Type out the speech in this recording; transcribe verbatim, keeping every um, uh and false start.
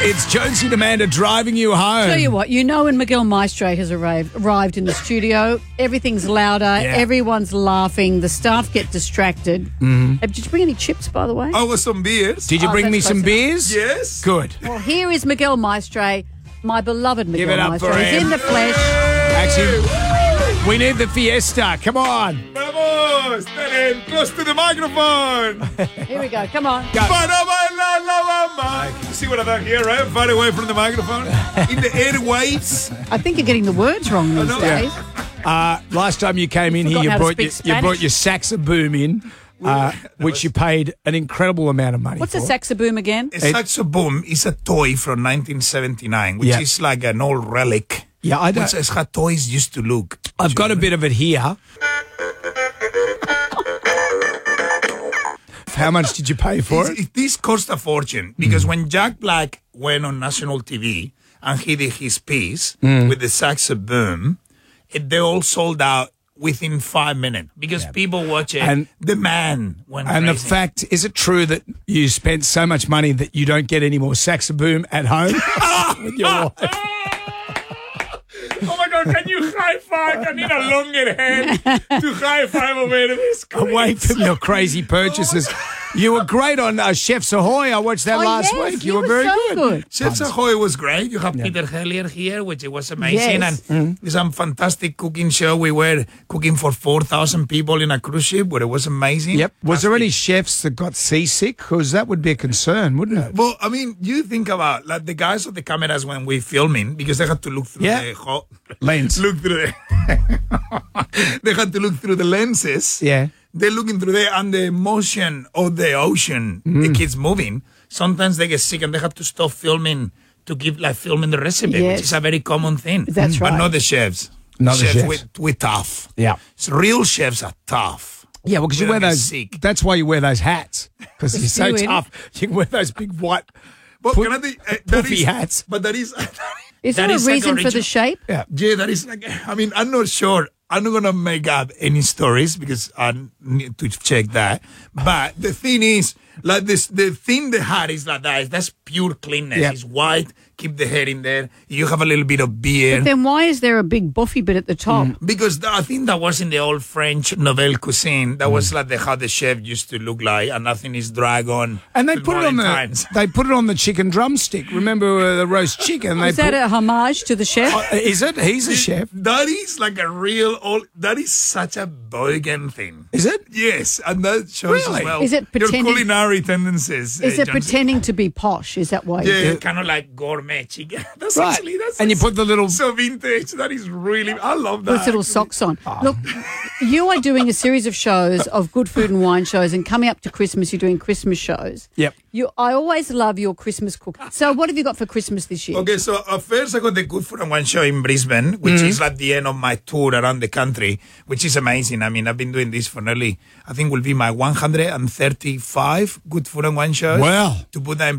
It's Jonesy and Amanda driving you home. Tell you what, you know when Miguel Maestre has arrived, arrived in the studio, everything's louder, Yeah. everyone's laughing, the staff get distracted. Mm-hmm. Did you bring any chips, by the way? I was some beers. Did you Oh, bring me that's some close beers? Yes. Good. Well, here is Miguel Maestre, my beloved Miguel Give it up Maestre. for He's him. in the flesh. Actually, we need the Fiesta. Come on. Vamos, Teren, close to the microphone. Here we go, come on. Go. Para bailar la bamba. You see what I've done here, right? Far away from the microphone. In the airwaves. I think you're getting the words wrong these know. days. Uh, last time you came in Forgot here, you how to brought, speak your, you brought Spanish. your saxa boom in, uh, which you paid an incredible amount of money What's for. a saxaboom again? A saxoboom is a toy from nineteen seventy-nine, which Yeah. is like an old relic. Yeah, I don't. Which is how toys used to look. I've got a bit of it here. How much did you pay for It's- it? it- This cost a fortune because when Jack Black went on national T V and he did his piece with the saxoboom, it, they all sold out within five minutes because people watch it. And- the man went And the crazy. fact, is it true that you spent so much money that you don't get any more saxa boom at home with your wife? Oh my God, can you high five? I need a longer hand to high five over this. Away from your crazy purchases. You were great on uh, Chef's Ahoy. I watched that Oh, last yes, week. he You were was very so good. good. Chef's Ahoy was great. You have Peter Hellier here, which it was amazing. Yes. And it's a fantastic cooking show. We were cooking for four thousand people in a cruise ship, where it was amazing. Yep. Was there any chefs that got seasick? Because that would be a concern, wouldn't it? Well, I mean, you think about like the guys with the cameras when we're filming because they had to look through Yeah. the ho- Lens. look through the they had to look through the lenses. Yeah. They're looking through there, and the motion of the ocean, the kids moving. Sometimes they get sick and they have to stop filming to keep like filming the recipe, Yes. which is a very common thing. That's But right. not the chefs. Not the chefs. We, we're tough. Yeah. So real chefs are tough. Yeah, well, because you We wear don't get those. sick. That's why you wear those hats. Because you're so you in. tough. You can wear those big white. But Put- can I think, uh, that puffy is- hats. But that is. Is that there a is like reason for the original- shape? Yeah. Yeah, that is like, I mean, I'm not sure. I'm not going to make up any stories because I need to check that. But the thing is, like this, the thing the hat is like that, that's pure cleanness. Yeah. It's white, keep the hair in there. You have a little bit of beard. But then why is there a big buffy bit at the top? Because th- I think that was in the old French nouvelle cuisine. That was like the, how the chef used to look like, and nothing is dragon. And they put it on the. Times. They put it on the chicken drumstick. Remember uh, the roast chicken? They Is that put, a homage to the chef? Uh, is it? He's a chef. That is like a real old. That is such a bogan thing. Is it? Yes, and that shows Really? as well Is it your pretending- culinary tendencies. Is uh, it Johnson. pretending to be posh? Is that why? you do Yeah, it? kind of like gourmet chicken. That's Right. actually that's And you put the little. so vintage. That is really. I love that. Puts little socks on. Look, you are doing a series of shows of good food and wine shows, and coming up to Christmas, you're doing Christmas shows. Yep. You, I always love your Christmas cook. So, what have you got for Christmas this year? Okay, so uh, first I got the Good Food and Wine show in Brisbane, which is like the end of my tour around the country, which is amazing. I mean, I've been doing this for nearly, I think will be my one hundred thirty-five Good Food and Wine shows. Wow. To put that in